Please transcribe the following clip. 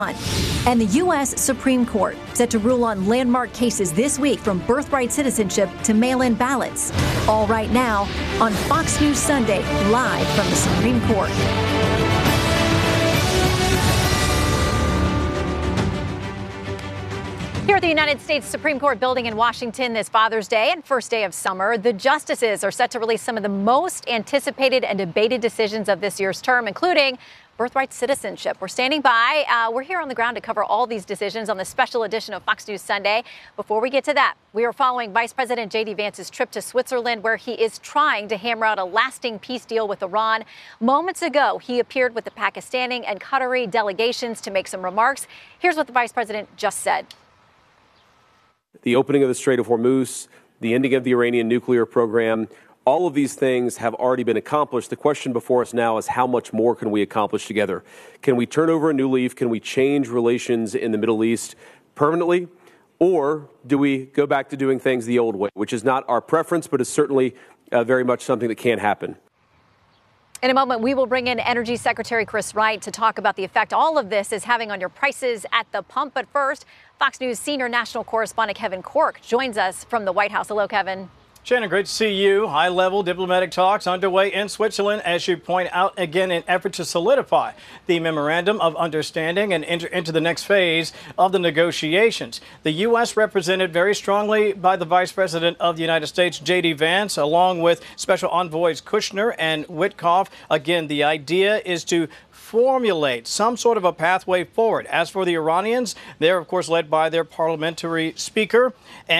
And the U.S. Supreme Court set to rule on landmark cases this week, from birthright citizenship to mail-in ballots. All right now on Fox News Sunday, live from the Supreme Court. Here at the United States Supreme Court building in Washington this Father's Day and first day of summer, the justices are set to release some of the most anticipated and debated decisions of this year's term, including birthright citizenship. We're standing by. We're here on the ground to cover all these decisions on the special edition of Fox News Sunday. Before we get to that, we are following Vice President J.D. Vance's trip to Switzerland, where he is trying to hammer out a lasting peace deal with Iran. Moments ago, he appeared with the Pakistani and Qatari delegations to make some remarks. Here's what the Vice President just said. The opening of the Strait of Hormuz, the ending of the Iranian nuclear program, all of these things have already been accomplished. The question before us now is, how much more can we accomplish together? Can we turn over a new leaf? Can we change relations in the Middle East permanently? Or do we go back to doing things the old way, which is not our preference, but is certainly very much something that can happen? In a moment, we will bring in Energy Secretary Chris Wright to talk about the effect all of this is having on your prices at the pump. But first, Fox News senior national correspondent Kevin Corke joins us from the White House. Hello, Kevin. Shannon, great to see you. High-level diplomatic talks underway in Switzerland, as you point out, again, in effort to solidify the memorandum of understanding and enter into the next phase of the negotiations. The U.S. represented very strongly by the Vice President of the United States, J.D. Vance, along with Special Envoys Kushner and Witkoff. Again, the idea is to formulate some sort of a pathway forward. As for the Iranians, they're, of course, led by their parliamentary speaker.